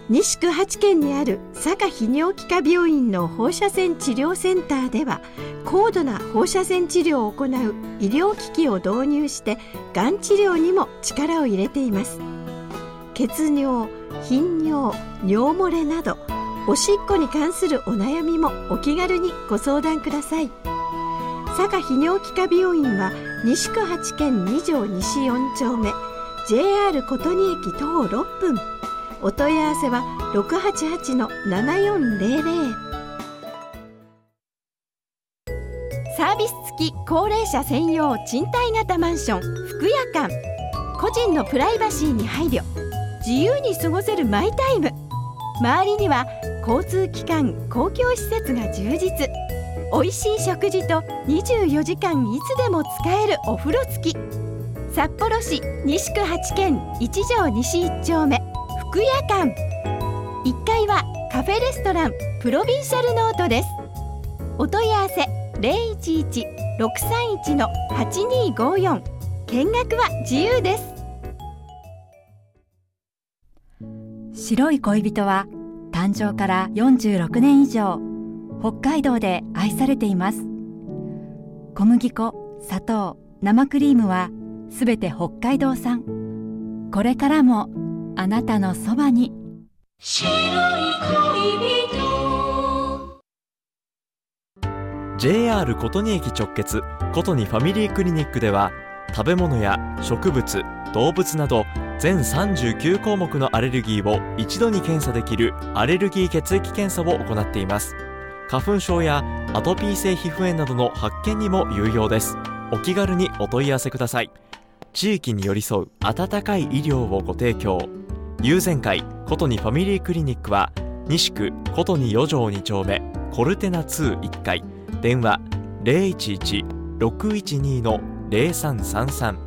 西区8軒にある佐賀泌尿器科病院の放射線治療センターでは、高度な放射線治療を行う医療機器を導入してがん治療にも力を入れています。血尿、頻尿、尿漏れなどおしっこに関するお悩みもお気軽にご相談ください。佐賀泌尿器科病院は西区8軒2条西4丁目、 JR 琴仁駅徒歩6分。お問い合わせは 688-7400。 サービス付き高齢者専用賃貸型マンション福屋館。個人のプライバシーに配慮、自由に過ごせるマイタイム。周りには交通機関、公共施設が充実。おいしい食事と24時間いつでも使えるお風呂付き。札幌市西区8軒1条西1丁目福屋館。1階はカフェレストランプロビンシャルノートです。お問い合わせ 011-631-8254。 見学は自由です。 白い恋人は誕生から46年以上、北海道で愛されています。小麦粉、砂糖、生クリームはすべて北海道産。これからもあなたのそばに。白い恋人。 JR 琴仁駅直結琴仁ファミリークリニックでは、食べ物や植物、動物など全39項目のアレルギーを一度に検査できるアレルギー血液検査を行っています。花粉症やアトピー性皮膚炎などの発見にも有用です。お気軽にお問い合わせください。地域に寄り添う温かい医療をご提供。友善会琴仁ファミリークリニックは西区琴仁4条2丁目コルテナ2 1階、電話 011-612-0333。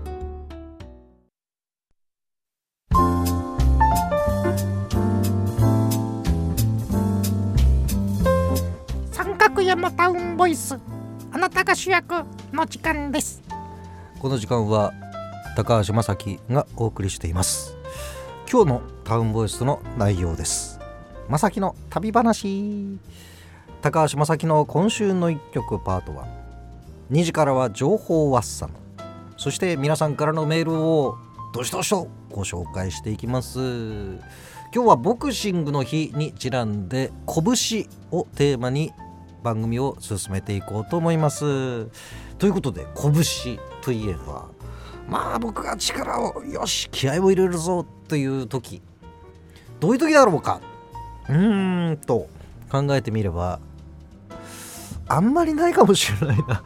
三角山タウンボイス、あなたが主役の時間です。 この時間は高橋正樹がお送りしています。今日のタウンボイスの内容です。正樹の旅話。高橋正樹の今週の一曲パート1。2時からは情報ワッサム、そして皆さんからのメールをどしどしとご紹介していきます。今日はボクシングの日にちなんで拳をテーマに番組を進めていこうと思います。ということで、拳といえば、まあ僕が力をよし気合を入れるぞという時、どういう時だろうかと考えてみれば、あんまりないかもしれないな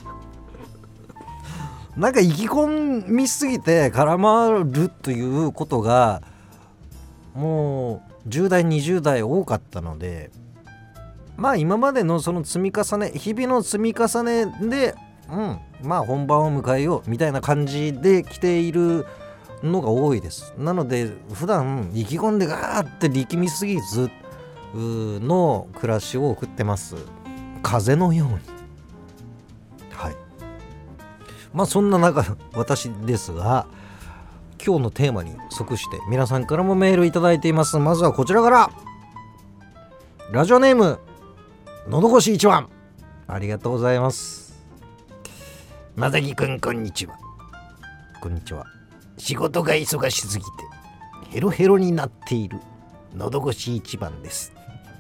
なんか意気込みすぎて絡まるということがもう10代20代多かったので、まあ今までのその積み重ね、日々の積み重ねでまあ本番を迎えようみたいな感じで来ているのが多いです。なので普段意気込んでガーって力みすぎずの暮らしを送ってます。風のように。はい。まあそんな中私ですが、今日のテーマに即して皆さんからもメールいただいています。まずはこちらから。ラジオネームのど越し一番、ありがとうございます。まさきくん、こんにちは。こんにちは。仕事が忙しすぎてヘロヘロになっているのど越し一番です。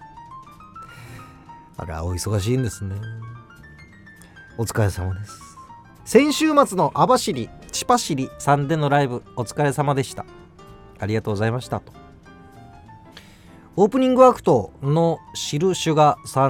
あら、お忙しいんですね。お疲れ様です。先週末の網走千走さんでのライブ、お疲れ様でした。ありがとうございましたと。オープニングアクトのシルシュガさん